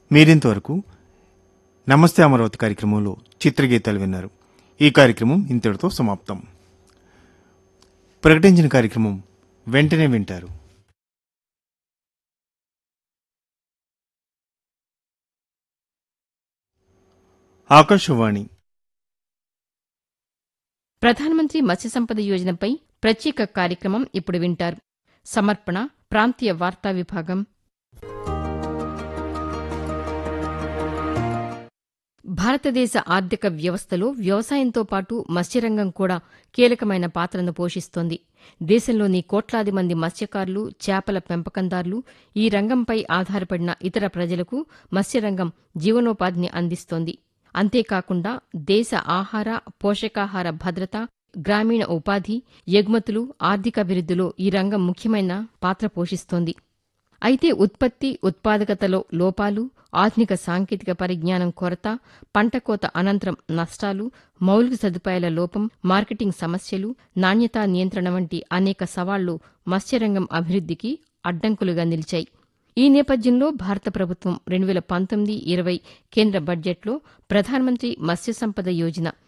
మీరింతవరకు నమస్తే అమరావతి కార్యక్రమంలో చిత్రగీతాలు విన్నారు. ఈ కార్యక్రమం ఇంతటితో సమాప్తం. ప్రకటించిన కార్యక్రమం వెంటనే వింటారు. ఆకాశవాణి ప్రధానమంత్రి మత్స్య సంపద యోజనపై ప్రత్యేక కార్యక్రమం ఇప్పుడు వింటారు. సమర్పణ ప్రాంతీయ వార్తా విభాగం. భారతదేశ ఆర్థిక వ్యవస్థలో వ్యవసాయంతో పాటు మత్స్యరంగం కూడా కీలకమైన పాత్రను పోషిస్తోంది. దేశంలోని కోట్లాది మంది మత్స్యకారులు, చేపల పెంపకందారులు, ఈ రంగంపై ఆధారపడిన ఇతర ప్రజలకు మత్స్యరంగం జీవనోపాధిని అందిస్తోంది. అంతేకాకుండా దేశ ఆహార, పోషకాహార భద్రత, గ్రామీణ ఉపాధి, ఎగుమతులు, ఆర్థికాభివృద్ధిలో ఈ రంగం ముఖ్యమైన పాత్ర పోషిస్తోంది. అయితే ఉత్పత్తి, ఉత్పాదకతలో లోపాలు, ఆధునిక సాంకేతిక పరిజ్ఞానం కొరత, పంట కోత అనంతరం నష్టాలు, మౌలిక సదుపాయాల లోపం, మార్కెటింగ్ సమస్యలు, నాణ్యతా నియంత్రణ వంటి అనేక సవాళ్లు మత్స్యరంగం అభివృద్ధికి అడ్డంకులుగా నిలిచాయి. ఈ నేపథ్యంలో భారత ప్రభుత్వం 2019-20 కేంద్ర బడ్జెట్లో ప్రధానమంత్రి మత్స్య సంపద యోజన